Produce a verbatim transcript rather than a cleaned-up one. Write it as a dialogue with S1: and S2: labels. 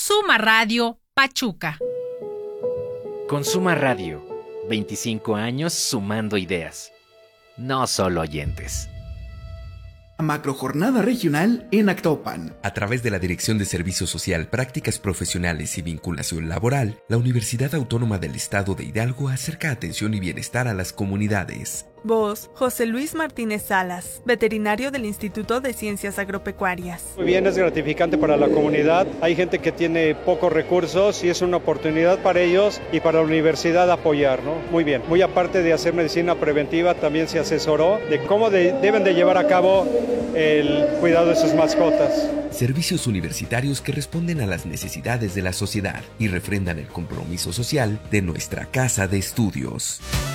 S1: Suma Radio, Pachuca.
S2: Con Suma Radio, veinticinco años sumando ideas, no solo oyentes.
S3: Macrojornada regional en Actopan.
S4: A través de la Dirección de Servicio Social, Prácticas Profesionales y Vinculación Laboral, la Universidad Autónoma del Estado de Hidalgo acerca atención y bienestar a las comunidades.
S5: Voz, José Luis Martínez Salas, veterinario del Instituto de Ciencias Agropecuarias.
S6: Muy bien, es gratificante para la comunidad. Hay gente que tiene pocos recursos y es una oportunidad para ellos y para la universidad apoyar, ¿no? Muy bien. Muy aparte de hacer medicina preventiva, también se asesoró de cómo de, deben de llevar a cabo el cuidado de sus mascotas.
S4: Servicios universitarios que responden a las necesidades de la sociedad y refrendan el compromiso social de nuestra casa de estudios.